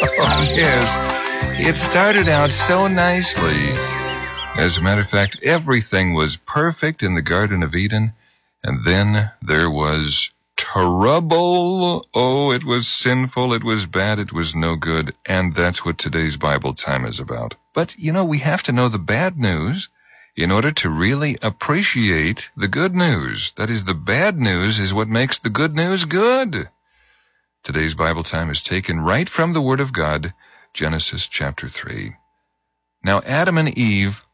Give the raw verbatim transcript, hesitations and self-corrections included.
Oh, yes. It started out so nicely. As a matter of fact, everything was perfect in the Garden of Eden, and then there was trouble. Oh, it was sinful, it was bad, it was no good, and that's what today's Bible time is about. But, you know, we have to know the bad news in order to really appreciate the good news. That is, the bad news is what makes the good news good. Today's Bible time is taken right from the Word of God, Genesis chapter three. Now Adam and Eve